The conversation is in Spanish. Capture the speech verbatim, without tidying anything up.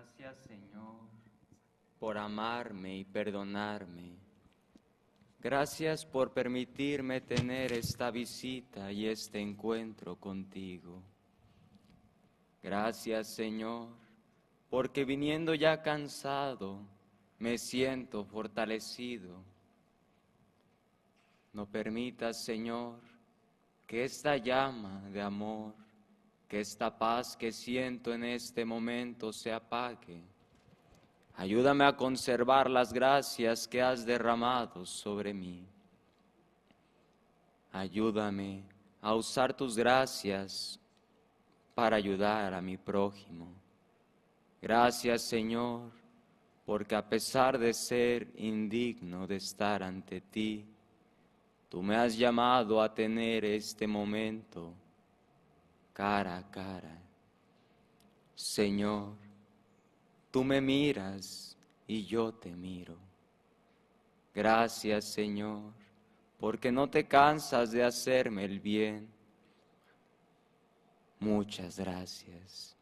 Gracias, Señor, por amarme y perdonarme. Gracias por permitirme tener esta visita y este encuentro contigo. Gracias, Señor, porque viniendo ya cansado, me siento fortalecido. No permitas, Señor, que esta llama de amor, que esta paz que siento en este momento se apague. Ayúdame a conservar las gracias que has derramado sobre mí. Ayúdame a usar tus gracias para ayudar a mi prójimo. Gracias, Señor, porque a pesar de ser indigno de estar ante ti, tú me has llamado a tener este momento cara a cara. Señor, tú me miras y yo te miro. Gracias, Señor, porque no te cansas de hacerme el bien. Muchas gracias.